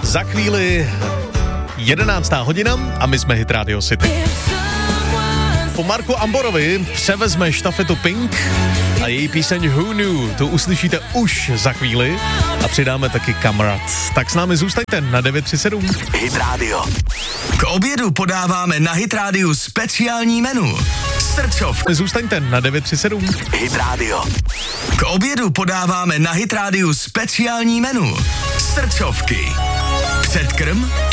Za chvíli 11. hodina a my jsme Hit Radio City. Po Marku Amborovi převezme štafetu Pink a její píseň Who Knew, to uslyšíte už za chvíli a přidáme taky Kamarád. Tak s námi zůstaňte na 937. Hit Radio. K obědu podáváme na Hit Radio speciální menu. Srdcovky. Zůstaňte na 937. Hit Radio. K obědu podáváme na Hit Radio speciální menu. Srdcovky. Předkrm